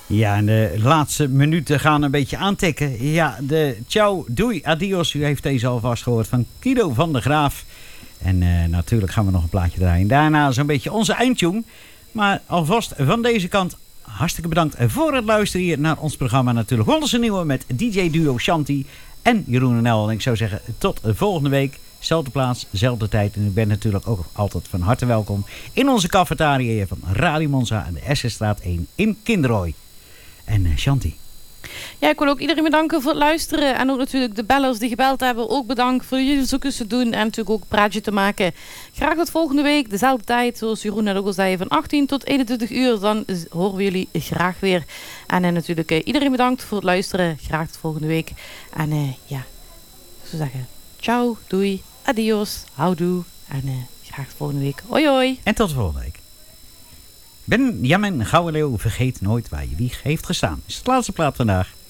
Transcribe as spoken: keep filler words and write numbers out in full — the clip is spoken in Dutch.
Ja, en de laatste minuten gaan een beetje aantikken. Ja, de ciao, doei, adios. U heeft deze alvast gehoord van Guido van der Graaf. En uh, natuurlijk gaan we nog een plaatje draaien. Daarna zo'n beetje onze eindtune. Maar alvast van deze kant hartstikke bedankt voor het luisteren hier naar ons programma. Natuurlijk Hollandse Nieuwe met D J Duo Shanti en Jeroen en El. En ik zou zeggen tot volgende week. Zelfde plaats, zelfde tijd. En u bent natuurlijk ook altijd van harte welkom in onze cafetaria van Radio Monza aan de Essenstraat één in Kinderooi. En uh, Shanti. Ja, ik wil ook iedereen bedanken voor het luisteren. En ook natuurlijk de bellers die gebeld hebben. Ook bedankt voor jullie zoekers te doen. En natuurlijk ook een praatje te maken. Graag tot volgende week. Dezelfde tijd, zoals Jeroen net ook al zei. Van achttien tot eenentwintig uur. Dan horen we jullie graag weer. En uh, natuurlijk uh, iedereen bedankt voor het luisteren. Graag tot volgende week. En uh, ja, ik zou zeggen. Ciao, doei, adios, houdoe. En uh, graag tot volgende week. Hoi hoi. En tot de volgende week. Benjamin Gouwenleeuw, vergeet nooit waar je wieg heeft gestaan. Is het laatste plaat vandaag.